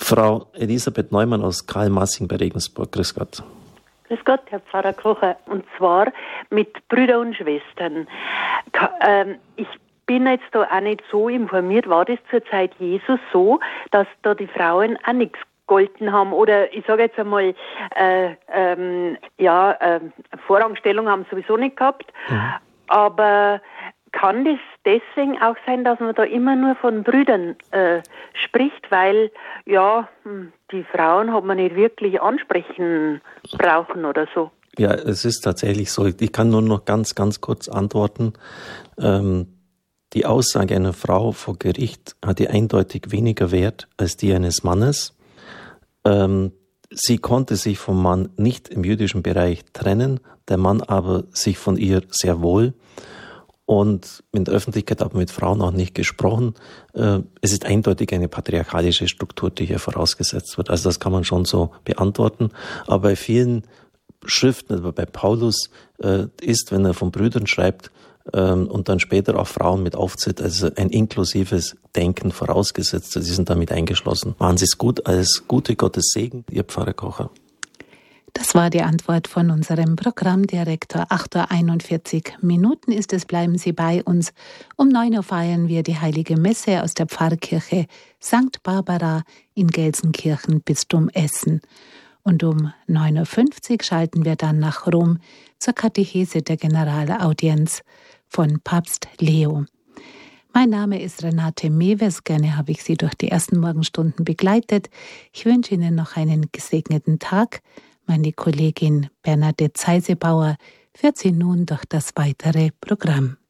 Frau Elisabeth Neumann aus Karl-Massing bei Regensburg. Grüß Gott. Grüß Gott, Herr Pfarrer Kocher. Und zwar mit Brüder und Schwestern. Ich bin jetzt da auch nicht so informiert. War das zur Zeit Jesus so, dass da die Frauen auch nichts golden haben? Oder ich sage jetzt einmal, Vorrangstellung haben sie sowieso nicht gehabt. Aber kann das deswegen auch sein, dass man da immer nur von Brüdern spricht, weil die Frauen hat man nicht wirklich ansprechen brauchen oder so? Ja, es ist tatsächlich so. Ich kann nur noch ganz, ganz kurz antworten. Die Aussage einer Frau vor Gericht hat die eindeutig weniger Wert als die eines Mannes. Sie konnte sich vom Mann nicht im jüdischen Bereich trennen, der Mann aber sich von ihr sehr wohl. Und in der Öffentlichkeit hat man mit Frauen auch nicht gesprochen. Es ist eindeutig eine patriarchalische Struktur, die hier vorausgesetzt wird. Also das kann man schon so beantworten. Aber bei vielen Schriften, aber bei Paulus ist, wenn er von Brüdern schreibt und dann später auch Frauen mit aufzählt, also ein inklusives Denken vorausgesetzt. Sie sind damit eingeschlossen. Machen Sie es gut, als gute Gottes Segen, Ihr Pfarrer Kocher. Das war die Antwort von unserem Programmdirektor. 8:41 ist es, bleiben Sie bei uns. Um 9 Uhr feiern wir die Heilige Messe aus der Pfarrkirche St. Barbara in Gelsenkirchen, Bistum Essen. Und um 9:50 schalten wir dann nach Rom zur Katechese der Generalaudienz von Papst Leo. Mein Name ist Renate Mewes. Gerne habe ich Sie durch die ersten Morgenstunden begleitet. Ich wünsche Ihnen noch einen gesegneten Tag. Meine Kollegin Bernadette Zeisebauer führt Sie nun durch das weitere Programm.